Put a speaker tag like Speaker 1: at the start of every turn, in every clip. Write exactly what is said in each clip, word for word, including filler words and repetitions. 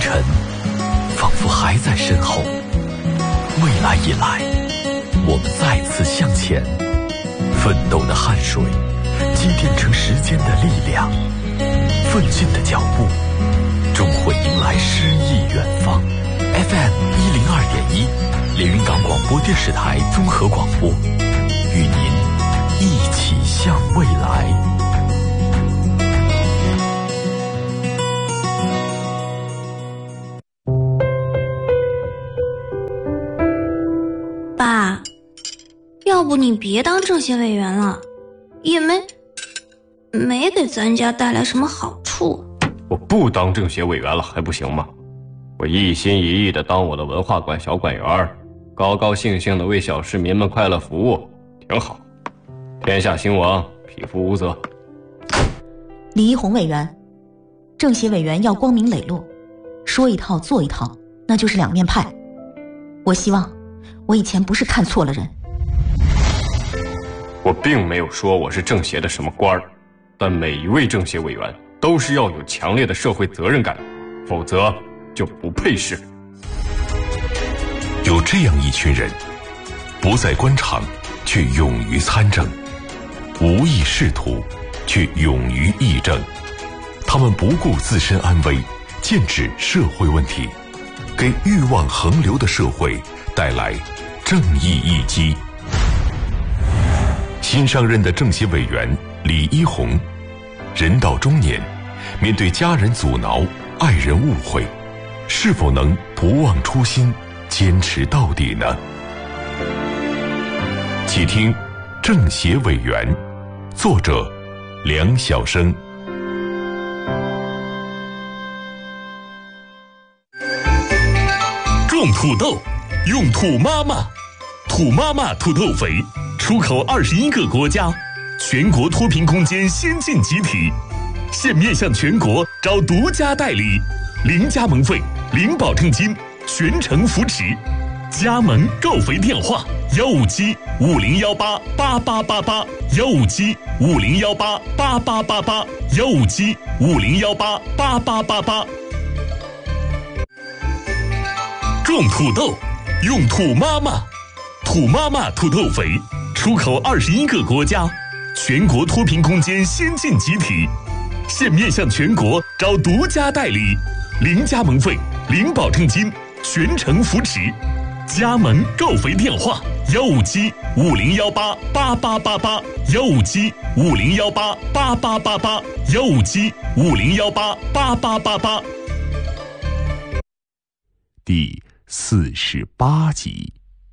Speaker 1: 尘仿佛还在身后，未来已来，我们再次向前，奋斗的汗水积淀成时间的力量，奋进的脚步终会迎来诗意远方。 F M 一零二点一，连云港广播电视台综合广播，与您一起向未来。
Speaker 2: 爸，要不你别当政协委员了，也没没给咱家带来什么好处。
Speaker 3: 我不当政协委员了还不行吗？我一心一意地当我的文化馆小馆员，高高兴兴地为小市民们快乐服务，挺好。天下兴亡，匹夫无责。
Speaker 4: 李一红委员，政协委员要光明磊落，说一套做一套，那就是两面派。我希望我以前不是看错了人。
Speaker 3: 我并没有说我是政协的什么官儿，但每一位政协委员都是要有强烈的社会责任感，否则就不配事。
Speaker 5: 有这样一群人，不在官场却勇于参政，无意仕途却勇于议政。他们不顾自身安危，剑指社会问题，给欲望横流的社会带来正义一击。新上任的政协委员李一红，人到中年，面对家人阻挠、爱人误会，是否能不忘初心，坚持到底呢？请听《政协委员》，作者梁晓声。
Speaker 6: 种土豆，用土妈妈，土妈妈土豆肥，出口二十一个国家，全国脱贫攻坚先进集体，现面向全国招独家代理，零加盟费，零保证金，全程扶持。加盟购肥电话：幺五七五零幺八八八八八，幺五七五零幺八八八八八，幺五七五零幺八八八八八。种土豆，用土妈妈，土妈妈土豆肥，出口二十一个国家，全国脱贫攻坚先进集体，现面向全国招独家代理，零加盟费，零保证金，全程扶持。加盟购肥电话：幺五七五零幺八八八八八，幺五七五零幺八八八八八，幺五七五零幺八八八八八。
Speaker 5: 第四十八集。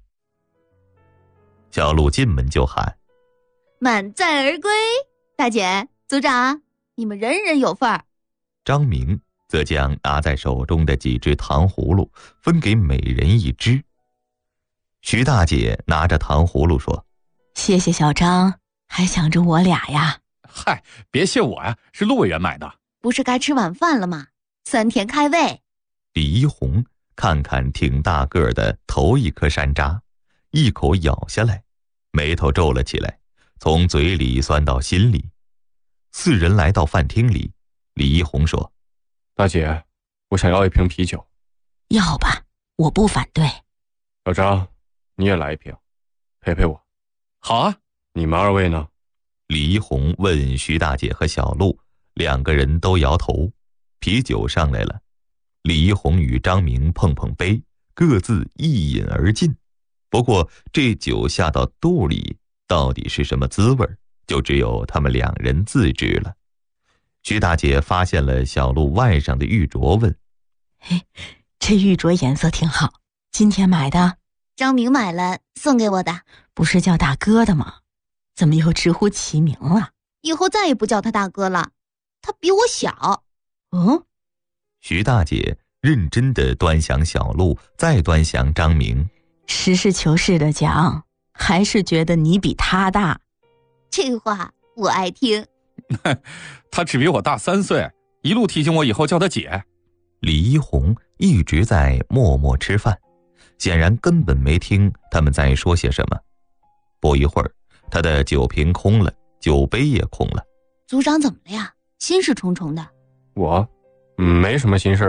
Speaker 7: 小鹿进门就喊：
Speaker 8: 满载而归！大姐、组长，你们人人有份儿。
Speaker 7: 张明则将拿在手中的几只糖葫芦分给每人一只。徐大姐拿着糖葫芦说：
Speaker 4: 谢谢小张，还想着我俩呀。
Speaker 9: 嗨，别谢我呀，是陆委员买的。
Speaker 8: 不是该吃晚饭了吗？酸甜开胃。
Speaker 7: 李一红看看挺大个的头一颗山楂，一口咬下来，眉头皱了起来，从嘴里酸到心里。四人来到饭厅里，李一红说：
Speaker 3: 大姐，我想要一瓶啤酒。
Speaker 4: 要吧，我不反对。
Speaker 3: 小张，你也来一瓶，陪陪我。
Speaker 9: 好啊。
Speaker 3: 你们二位呢？
Speaker 7: 李一红问徐大姐和小鹿，两个人都摇头。啤酒上来了，李一红与张明碰碰杯，各自一饮而尽。不过这酒下到肚里到底是什么滋味，就只有他们两人自知了。徐大姐发现了小鹿腕上的玉镯，问：
Speaker 4: 嘿，这玉镯颜色挺好，今天买的？
Speaker 8: 张明买了送给我的。
Speaker 4: 不是叫大哥的吗？怎么又直呼其名了？
Speaker 8: 以后再也不叫他大哥了，他比我小。
Speaker 4: 嗯？
Speaker 7: 徐大姐认真地端详小鹿，再端详张明。
Speaker 4: 实事求是的讲，还是觉得你比他大。
Speaker 8: 这话我爱听。
Speaker 9: 他只比我大三岁，一路提醒我以后叫他姐。
Speaker 7: 李一红一直在默默吃饭，显然根本没听他们在说些什么。不一会儿，他的酒瓶空了，酒杯也空了。
Speaker 8: 组长怎么了呀？心事重重的。
Speaker 3: 我、嗯、没什么心事啊。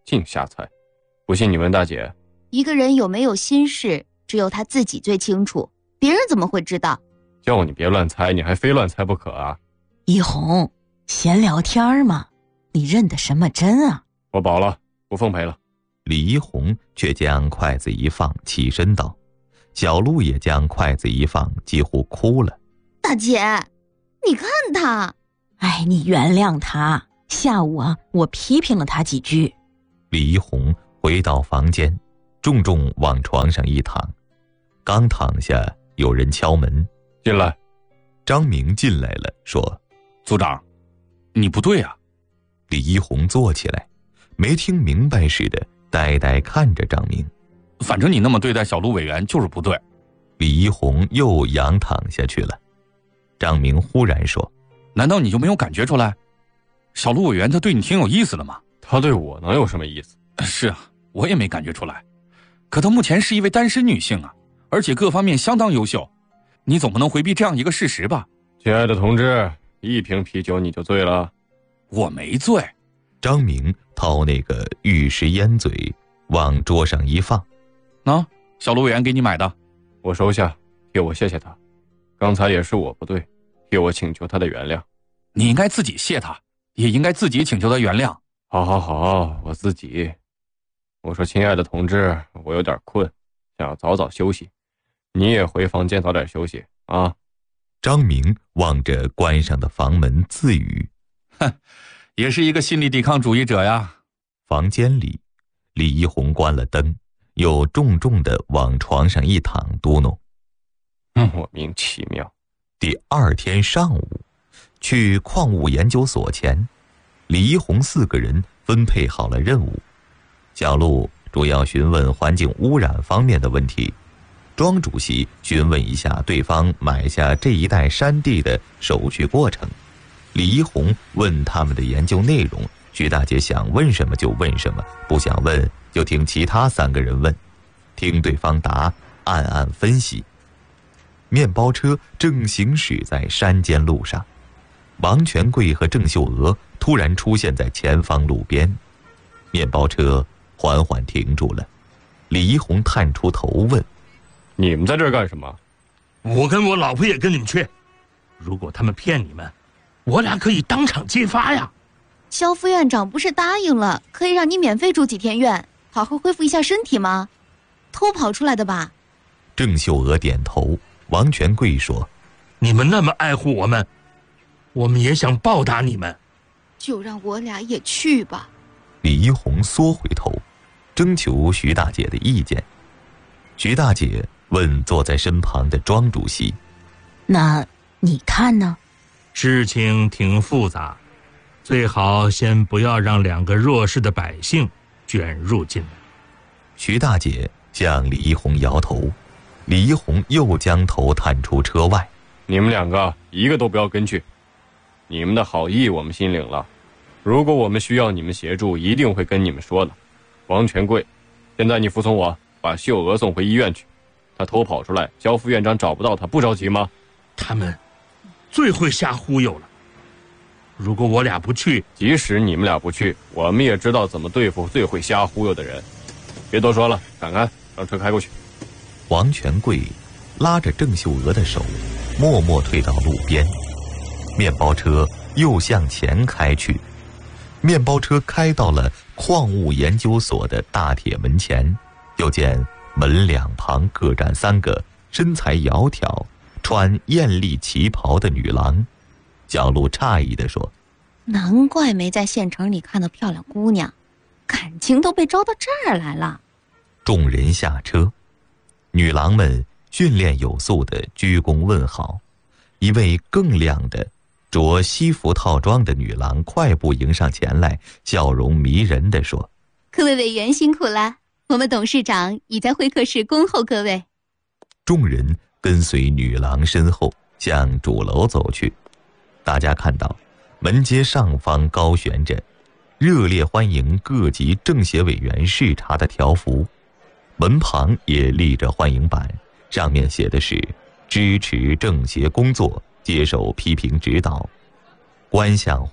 Speaker 3: 净瞎猜。不信你问大姐。
Speaker 8: 一个人有没有心事，只有他自己最清楚，别人怎么会知道？
Speaker 3: 叫你别乱猜，你还非乱猜不可啊！
Speaker 4: 一红，闲聊天嘛，你认的什么真啊？
Speaker 3: 我饱了，不奉陪了。
Speaker 7: 李一红却将筷子一放，起身道。小鹿也将筷子一放，几乎哭了。
Speaker 8: 大姐，你看他。
Speaker 4: 哎，你原谅他。下午啊，我批评了他几句。
Speaker 7: 李一红回到房间，重重往床上一躺。刚躺下，有人敲门。
Speaker 3: 进来。
Speaker 7: 张明进来了，说：
Speaker 9: 组长，你不对啊。
Speaker 7: 李一红坐起来，没听明白似的，呆呆看着张明。
Speaker 9: 反正你那么对待小鹿委员就是不对。
Speaker 7: 李一红又仰躺下去了。张明忽然说：
Speaker 9: 难道你就没有感觉出来？小鹿委员他对你挺有意思的吗？
Speaker 3: 他对我能有什么意思？
Speaker 9: 是啊，我也没感觉出来。可她目前是一位单身女性啊，而且各方面相当优秀，你总不能回避这样一个事实吧？
Speaker 3: 亲爱的同志，一瓶啤酒你就醉了？
Speaker 9: 我没醉。
Speaker 7: 张明掏那个玉石烟嘴往桌上一放。
Speaker 9: 喏，小鹿委员给你买的，
Speaker 3: 我收下，替我谢谢他。刚才也是我不对，替我请求他的原谅。
Speaker 9: 你应该自己谢他，也应该自己请求他原谅。
Speaker 3: 好好好，我自己。我说亲爱的同志，我有点困，想要早早休息，你也回房间早点休息啊。
Speaker 7: 张明望着关上的房门自语：
Speaker 9: 哼，也是一个心理抵抗主义者呀。
Speaker 7: 房间里，李一红关了灯，又重重地往床上一躺，嘟哝：
Speaker 3: 莫名其妙。
Speaker 7: 第二天上午，去矿物研究所前，李一红四个人分配好了任务。小鹿主要询问环境污染方面的问题，庄主席询问一下对方买下这一带山地的手续过程。李一红问他们的研究内容，徐大姐想问什么就问什么，不想问就听其他三个人问，听对方答，暗暗分析。面包车正行驶在山间路上，王权贵和郑秀娥突然出现在前方路边，面包车缓缓停住了。李一红探出头问：
Speaker 3: 你们在这儿干什么？
Speaker 10: 我跟我老婆也跟你们去，如果他们骗你们，我俩可以当场揭发呀。
Speaker 8: 肖副院长不是答应了可以让你免费住几天院，好好恢复一下身体吗？偷跑出来的吧？
Speaker 7: 郑秀娥点头。王权贵说：
Speaker 10: 你们那么爱护我们，我们也想报答你们，
Speaker 8: 就让我俩也去吧。
Speaker 7: 李一红缩回头，征求徐大姐的意见。徐大姐问坐在身旁的庄主席：
Speaker 4: 那你看呢？
Speaker 10: 事情挺复杂，最好先不要让两个弱势的百姓卷入进来。
Speaker 7: 徐大姐向李一红摇头。李一红又将头探出车外：
Speaker 3: 你们两个一个都不要跟去，你们的好意我们心领了，如果我们需要你们协助，一定会跟你们说的。王权贵，现在你服从我，把秀娥送回医院去。他偷跑出来，肖副院长找不到他，不着急吗？
Speaker 10: 他们最会瞎忽悠了，如果我俩不去，
Speaker 3: 即使你们俩不去，我们也知道怎么对付最会瞎忽悠的人。别多说了，赶快让车开过去。
Speaker 7: 王权贵拉着郑秀娥的手，默默退到路边。面包车又向前开去。面包车开到了矿物研究所的大铁门前，又见门两旁各站三个身材窈窕、穿艳丽旗袍的女郎。小鹿诧异地说：
Speaker 8: 难怪没在县城里看到漂亮姑娘，感情都被招到这儿来了。
Speaker 7: 众人下车，女郎们训练有素地鞠躬问好。一位更亮的着西服套装的女郎快步迎上前来，笑容迷人地说：
Speaker 8: 各位委员辛苦了，我们董事长已在会客室恭候各位。
Speaker 7: 众人跟随女郎身后向主楼走去。大家看到门阶上方高悬着热烈欢迎各级政协委员视察的条幅，门旁也立着欢迎板，上面写的是支持政协工作，接受批评指导。关向辉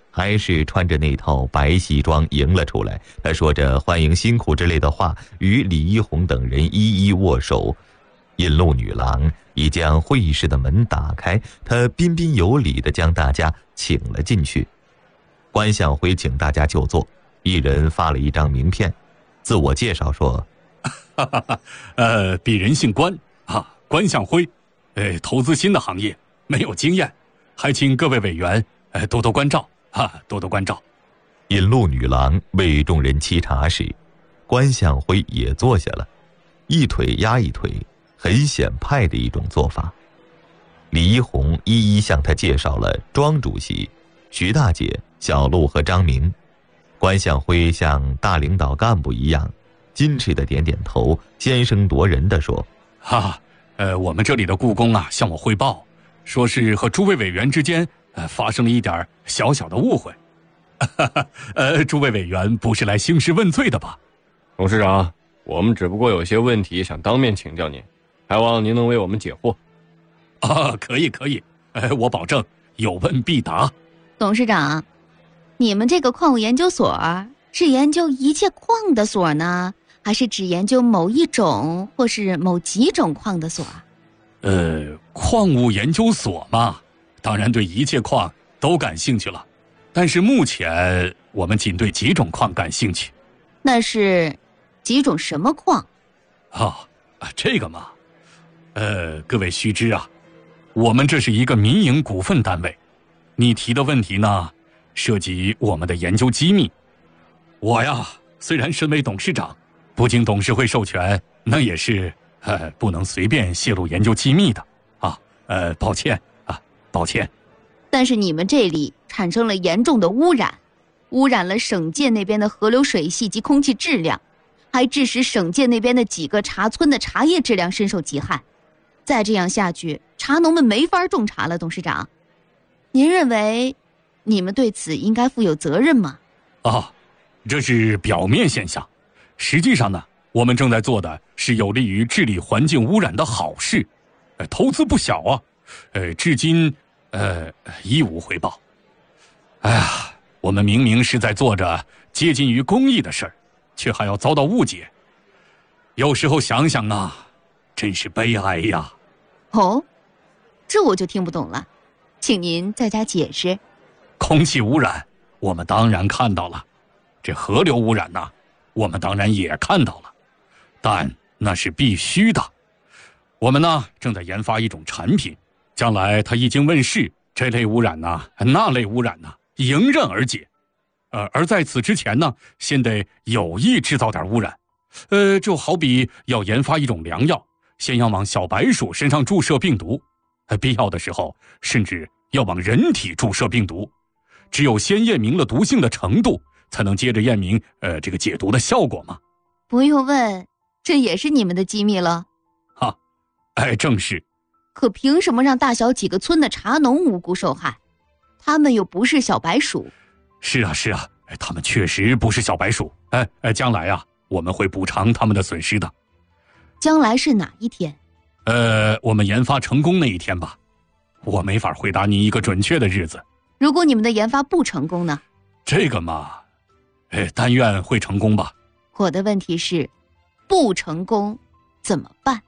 Speaker 7: 还是穿着那套白西装迎了出来。他说着欢迎辛苦之类的话，与李一红等人一一握手。引路女郎已将会议室的门打开，她彬彬有礼地将大家请了进去。关向辉请大家就坐，一人发了一张名片，自我介绍说：
Speaker 9: 哈哈哈，呃，鄙人姓关啊，关向辉，呃，投资新的行业，没有经验，还请各位委员呃多多关照啊，多多关照。
Speaker 7: 引路女郎为众人沏茶时，关向辉也坐下了，一腿压一腿，很显派的一种做法。李一红一一向他介绍了庄主席、徐大姐、小陆和张明。关向辉像大领导干部一样，矜持的点点头，先声夺人地说：
Speaker 9: 哈，呃，我们这里的故宫啊，向我汇报，说是和诸位委员之间呃发生了一点小小的误会。呃，诸位委员不是来兴师问罪的吧？
Speaker 3: 董事长，我们只不过有些问题想当面请教您，还望您能为我们解惑。
Speaker 9: 啊，可以可以，呃，我保证有问必答。
Speaker 8: 董事长，你们这个矿物研究所是研究一切矿的所呢，还是只研究某一种或是某几种矿的所？
Speaker 9: 呃，矿物研究所嘛，当然对一切矿都感兴趣了，但是目前我们仅对几种矿感兴趣。
Speaker 8: 那是几种什么矿？
Speaker 9: 啊，这个嘛，呃，各位须知啊，我们这是一个民营股份单位，你提的问题呢，涉及我们的研究机密。我呀，虽然身为董事长，不经董事会授权，那也是呃不能随便泄露研究机密的啊。呃，抱歉啊，抱歉。
Speaker 8: 但是你们这里产生了严重的污染，污染了省界那边的河流水系及空气质量，还致使省界那边的几个茶村的茶叶质量深受其害。再这样下去，茶农们没法种茶了。董事长，您认为你们对此应该负有责任吗？
Speaker 9: 啊，这是表面现象，实际上呢，我们正在做的是有利于治理环境污染的好事，呃，投资不小啊，呃，至今呃一无回报。哎呀，我们明明是在做着接近于公益的事儿，却还要遭到误解。有时候想想啊，真是悲哀呀。
Speaker 8: 哦，这我就听不懂了，请您再加解释。
Speaker 9: 空气污染，我们当然看到了；这河流污染呢，我们当然也看到了，但那是必须的。我们呢，正在研发一种产品，将来它一经问世，这类污染呢，那类污染呢，迎刃而解。呃，而在此之前呢，先得有意制造点污染。呃，就好比要研发一种良药，先要往小白鼠身上注射病毒，呃，必要的时候甚至要往人体注射病毒。只有先验明了毒性的程度，才能接着验明呃这个解毒的效果嘛。
Speaker 8: 不用问，这也是你们的机密了。
Speaker 9: 哈，哎，正是。
Speaker 8: 可凭什么让大小几个村的茶农无辜受害？他们又不是小白鼠。
Speaker 9: 是啊是啊，他们确实不是小白鼠。哎哎，将来啊，我们会补偿他们的损失的。
Speaker 8: 将来是哪一天？
Speaker 9: 呃，我们研发成功那一天吧。我没法回答您一个准确的日子。
Speaker 8: 如果你们的研发不成功呢？
Speaker 9: 这个嘛，哎，但愿会成功吧。
Speaker 8: 我的问题是，不成功怎么办？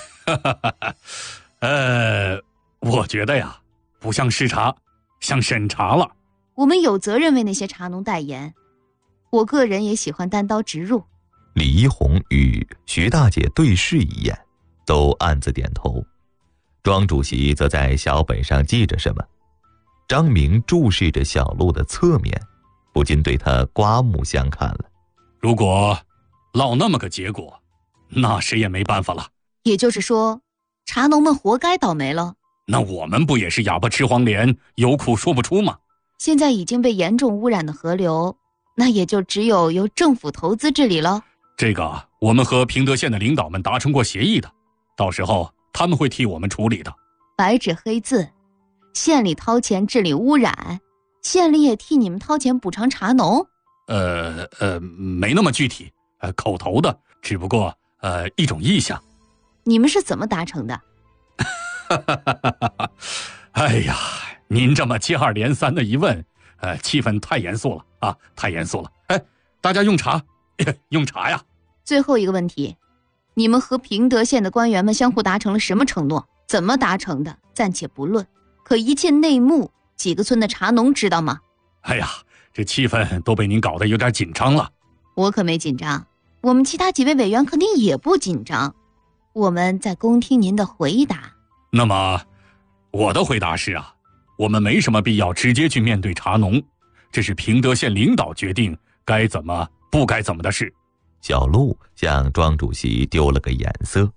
Speaker 9: 呃，我觉得呀，不像视察，像审查了。
Speaker 8: 我们有责任为那些茶农代言。我个人也喜欢单刀直入。
Speaker 7: 李一红与徐大姐对视一眼，都暗自点头。庄主席则在小本上记着什么。张明注视着小路的侧面，不禁对他刮目相看了。
Speaker 9: 如果落那么个结果，那谁也没办法了。
Speaker 8: 也就是说，茶农们活该倒霉了。
Speaker 9: 那我们不也是哑巴吃黄连，有苦说不出吗？
Speaker 8: 现在已经被严重污染的河流，那也就只有由政府投资治理了。
Speaker 9: 这个我们和平德县的领导们达成过协议的，到时候他们会替我们处理的。
Speaker 8: 白纸黑字，县里掏钱治理污染，县里也替你们掏钱补偿茶农。
Speaker 9: 呃呃，没那么具体，呃，口头的，只不过呃一种意向。
Speaker 8: 你们是怎么达成的？
Speaker 9: 哎呀，您这么接二连三的一问， 呃，气氛太严肃了啊，太严肃了。哎，大家用茶，用茶呀。
Speaker 8: 最后一个问题，你们和平德县的官员们相互达成了什么承诺？怎么达成的？暂且不论，可一切内幕，几个村的茶农知道吗？
Speaker 9: 哎呀，这气氛都被您搞得有点紧张了。
Speaker 8: 我可没紧张，我们其他几位委员肯定也不紧张。我们在恭听您的回答。
Speaker 9: 那么，我的回答是啊，我们没什么必要直接去面对茶农，这是平德县领导决定该怎么不该怎么的事。
Speaker 7: 小陆向庄主席丢了个眼色。